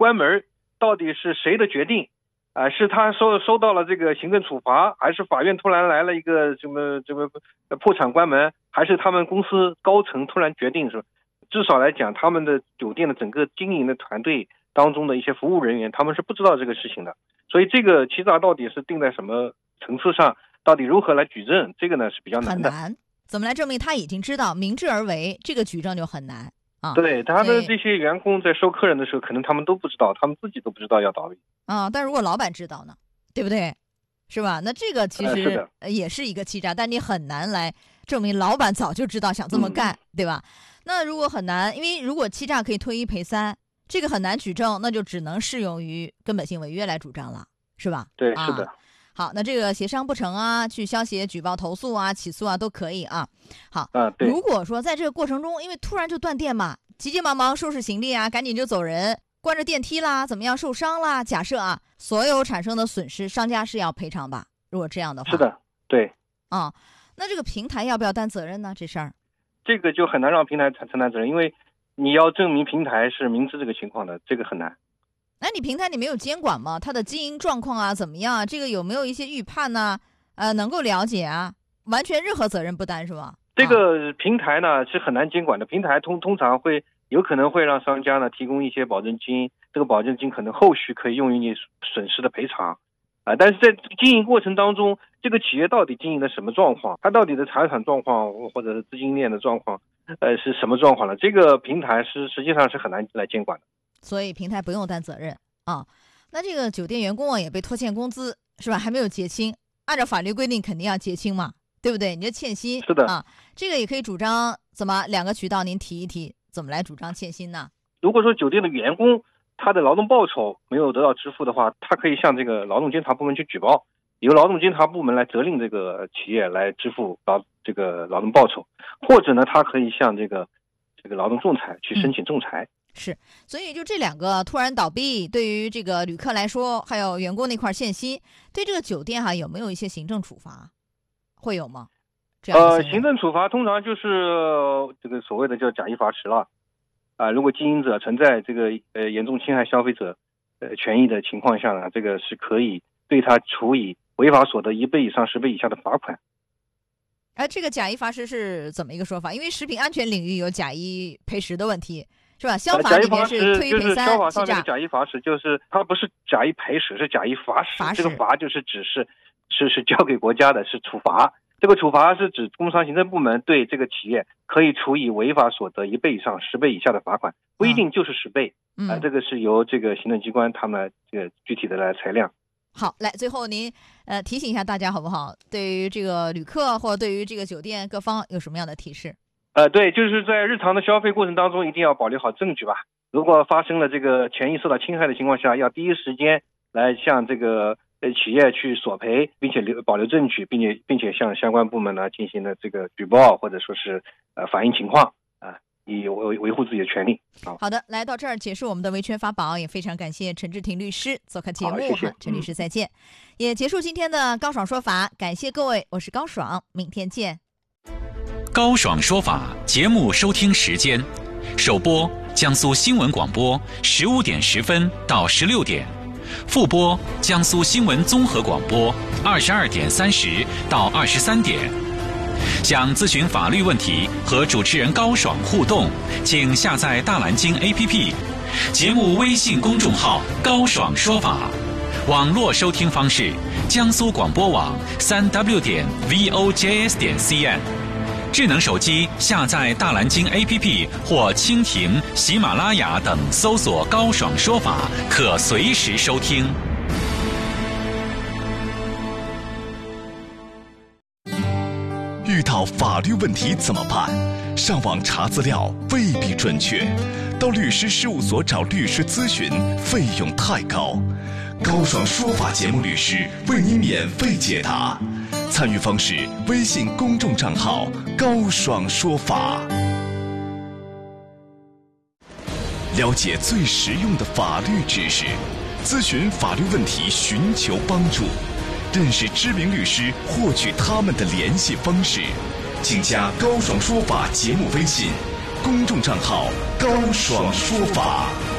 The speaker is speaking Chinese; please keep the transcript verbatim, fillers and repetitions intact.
关门到底是谁的决定？啊、呃，是他收收到了这个行政处罚，还是法院突然来了一个什么这个破产关门，还是他们公司高层突然决定？是至少来讲，他们的酒店的整个经营的团队当中的一些服务人员，他们是不知道这个事情的。所以这个欺诈到底是定在什么层次上，到底如何来举证，这个呢是比较难的。 很难，怎么来证明他已经知道，明知而为，这个举证就很难。啊， 对，他的这些员工在收客人的时候，可能他们都不知道，他们自己都不知道要倒闭啊。但如果老板知道呢，对不对？是吧？那这个其实也是一个欺诈，呃、但你很难来证明老板早就知道想这么干，嗯、对吧？那如果很难，因为如果欺诈可以推一赔三，这个很难举证，那就只能适用于根本性违约来主张了，是吧？ 对， 啊、 是的。 好，那这个协商不成啊，去消协举报投诉啊，起诉啊都可以啊。好， 啊，对。 如果说在这个过程中，因为突然就断电嘛，急急忙忙收拾行李啊，赶紧就走人，关着电梯啦，怎么样受伤啦？假设啊，所有产生的损失，商家是要赔偿吧？如果这样的话， 是的，对。 啊，那这个平台要不要担责任呢？这事儿， 这个就很难让平台承担责任，因为你要证明平台是明知这个情况的，这个很难。 那你平台你没有监管吗？它的经营状况啊怎么样啊？这个有没有一些预判呢？呃，能够了解啊？完全任何责任不担是吧？ 这个平台呢是很难监管的，平台通通常会有可能会让商家呢提供一些保证金，这个保证金可能后续可以用于你损失的赔偿啊、呃。但是在经营过程当中，这个企业到底经营的什么状况，它到底的财产状况或者是资金链的状况，呃是什么状况呢？这个平台是实际上是很难来监管的。 所以平台不用担责任啊。那这个酒店员工啊也被拖欠工资是吧？还没有结清，按照法律规定肯定要结清嘛，对不对？你这欠薪是的啊，这个也可以主张怎么两个渠道您提一提，怎么来主张欠薪呢？ 如果说酒店的员工他的劳动报酬没有得到支付的话，他可以向这个劳动监察部门去举报，由劳动监察部门来责令这个企业来支付劳这个劳动报酬，或者呢，他可以向这个这个劳动仲裁去申请仲裁。 嗯是，所以就这两个突然倒闭，对于这个旅客来说，还有员工那块欠薪，对这个酒店哈有没有一些行政处罚？会有吗？这样呃，行政处罚通常就是这个所谓的叫假一罚十了啊、呃。如果经营者存在这个呃严重侵害消费者呃权益的情况下呢，这个是可以对他处以违法所得一倍以上十倍以下的罚款。 哎、呃，这个假一罚十是怎么一个说法？因为食品安全领域有假一赔十的问题。是吧？消法里面是推一赔三， 消法上面的假一罚十，就是它不是假一赔十，是假一罚十。这个罚就是指是是是交给国家的，是处罚。这个处罚是指工商行政部门对这个企业可以处以违法所得一倍以上十倍以下的罚款，不一定就是十倍。 嗯， 啊、呃，这个是由这个行政机关他们这个具体的来裁量。 好，来最后您呃提醒一下大家好不好？对于这个旅客或者对于这个酒店各方有什么样的提示？ 呃，对，就是在日常的消费过程当中，一定要保留好证据吧。如果发生了这个权益受到侵害的情况下，要第一时间来向这个呃企业去索赔，并且留保留证据，并且并且向相关部门呢进行了这个举报或者说是呃反映情况啊、呃，以维维护自己的权利。好， 好的，来到这儿结束我们的维权法宝，也非常感谢陈志廷律师做客节目， 谢谢陈律师再见、嗯，也结束今天的高爽说法，感谢各位，我是高爽，明天见。 高爽说法节目收听时间：首播江苏新闻广播十五点十分到十六点，复播江苏新闻综合广播二十二点三十到二十三点。想咨询法律问题和主持人高爽互动，请下载大蓝鲸 A P P， 节目微信公众号高爽说法。网络收听方式：江苏广播网三 w 点 v o j s 点 c n。智能手机下载大蓝鲸 A P P 或蜻蜓、喜马拉雅等，搜索高爽说法，可随时收听。 遇到法律问题怎么办？上网查资料未必准确，到律师事务所找律师咨询费用太高。高爽说法节目律师为您免费解答。参与方式：微信公众账号高爽说法。了解最实用的法律知识，咨询法律问题，寻求帮助，认识知名律师，获取他们的联系方式，请加高爽说法节目微信公众账号高爽说法。